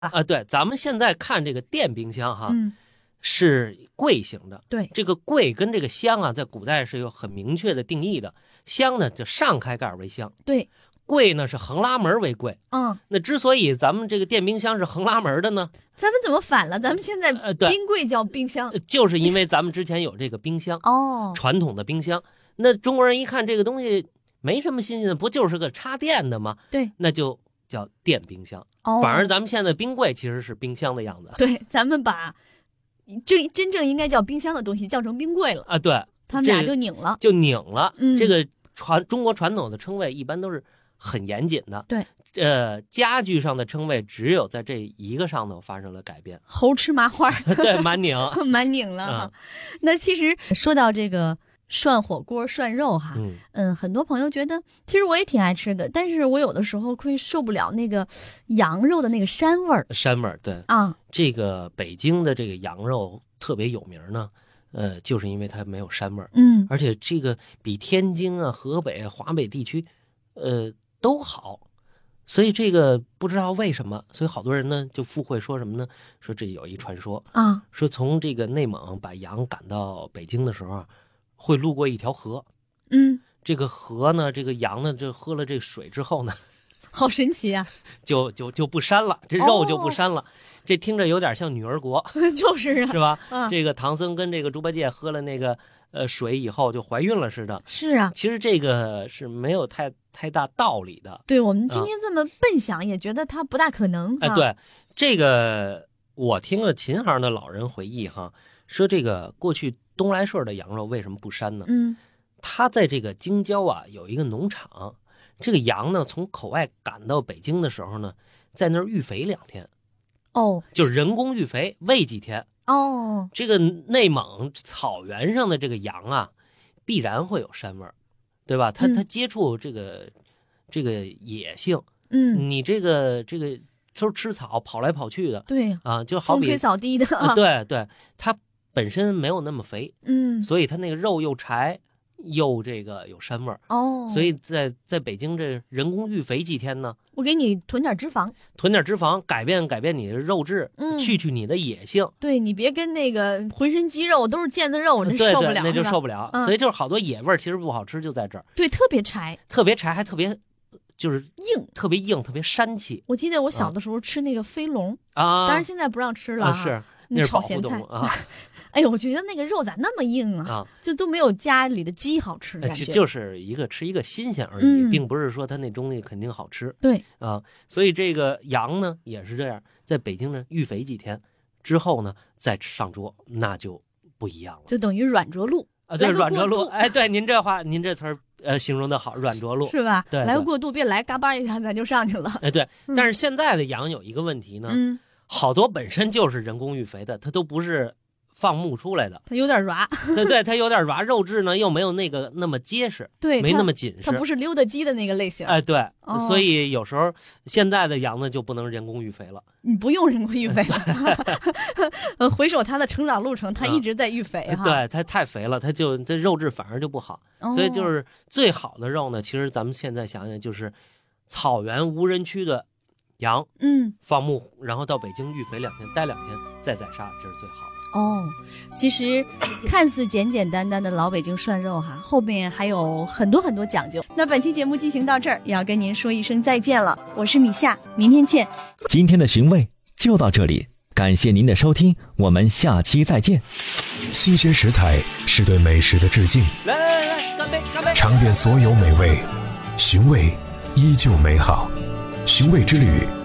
啊，对，咱们现在看这个电冰箱哈，是柜型的。 对， 这个柜跟这个箱啊，在古代是有很明确的定义的。箱呢，就上开盖为箱。 对。 柜呢是横拉门为柜，那之所以咱们这个电冰箱是横拉门的呢， 咱们怎么反了？咱们现在冰柜叫冰箱， 就是因为咱们之前有这个冰箱传统的冰箱。那中国人一看这个东西没什么新鲜的，不就是个插电的吗？ 对， 那就叫电冰箱。反而咱们现在冰柜其实是冰箱的样子。 对，咱们把真正应该叫冰箱的东西叫成冰柜了啊。对， 他们俩就拧了， 这个中国传统的称谓一般都是很严谨的。 对， 家具上的称谓只有在这一个上头发生了改变。 猴吃麻花， 对，蛮拧， 蛮拧了。那其实说到这个涮火锅、涮肉哈，很多朋友觉得，其实我也挺爱吃的，但是我有的时候会受不了那个羊肉的那个膻味儿。 膻味儿，对啊， 这个北京的这个羊肉特别有名呢。就是因为它没有膻味儿，而且这个比天津啊、河北、华北地区，都好，所以这个不知道为什么，所以好多人呢就附会说什么呢？说这有一传说啊， 说从这个内蒙把羊赶到北京的时候，会路过一条河，这个河呢，这个羊呢，就喝了这水之后呢， 好神奇啊， 就不膻了，这肉就不膻了。这听着有点像女儿国， 就是啊， 是吧？这个唐僧跟这个猪八戒喝了那个水以后就怀孕了似的。 是啊， 其实这个是没有太大道理的。 对，我们今天这么笨想，也觉得它不大可能。 对，这个我听了秦行的老人回忆哈，说这个过去东来顺的羊肉为什么不膻呢？他在这个京郊啊有一个农场，这个羊呢从口外赶到北京的时候呢，在那儿育肥2天。就是人工育肥，喂几天。这个内蒙草原上的这个羊啊，必然会有膻味儿，对吧？它接触这个野性，你这个都是吃草跑来跑去的， 对啊，就好比风吹草低的， 对，它本身没有那么肥，所以它那个肉又柴。又这个有膻味儿所以在北京这人工育肥几天呢？ 我给你囤点脂肪， 改变你的肉质，去你的野性。 对，你别跟那个浑身肌肉都是腱子肉，那受不了， 那就受不了。所以就是好多野味儿其实不好吃，就在这儿。 对，特别柴，还特别就是硬，特别膻气。 我记得我小的时候吃那个飞龙当然现在不让吃了是那炒咸菜啊。 哎呦，我觉得那个肉咋那么硬啊？就都没有家里的鸡好吃，感觉就是吃一个新鲜而已，并不是说它那东西肯定好吃。 对啊，所以这个羊呢也是这样，在北京呢育肥几天之后呢再上桌，那就不一样了， 就等于软着陆啊。对，软着陆。哎，对，您这词儿形容的好，软着陆是吧？ 对， 来个过渡，别来嘎巴一下咱就上去了。 哎，对。但是现在的羊有一个问题呢，好多本身就是人工育肥的，它都不是放牧出来的， 它有点软。 对，它有点软，肉质呢又没有那个那么结实， 对， 没那么紧实， 它不是溜达鸡的那个类型。 哎，对，所以有时候现在的羊呢就不能人工育肥了。 你不用人工育肥了。回首它的成长路程，它一直在育肥哈。 对，它太肥了，它肉质反而就不好。所以就是最好的肉呢，其实咱们现在想想，就是草原无人区的羊，放牧，然后到北京育肥2天，待2天再宰杀，这是最好的。 其实看似简简单单的老北京涮肉哈，后面还有很多很多讲究。那本期节目进行到这儿，也要跟您说一声再见了。我是米夏，明天见。 今天的寻味就到这里，感谢您的收听，我们下期再见。 新鲜食材是对美食的致敬， 来，干杯！ 尝遍所有美味，寻味依旧美好。寻味之旅